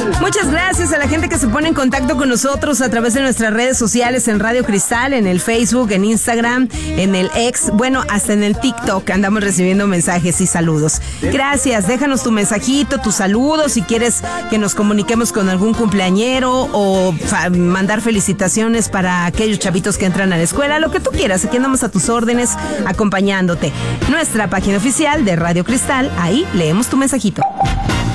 Muchas gracias a la gente que se pone en contacto con nosotros a través de nuestras redes sociales en Radio Cristal, en el Facebook, en Instagram, en el X, bueno, hasta en el TikTok andamos recibiendo mensajes y saludos. Gracias, déjanos tu mensajito, tus saludos, si quieres que nos comuniquemos con algún cumpleañero o mandar felicitaciones para aquellos chavitos que entran a la escuela, lo que tú quieras, aquí andamos a tus órdenes acompañándote. Nuestra página oficial de Radio Cristal, ahí leemos tu mensajito.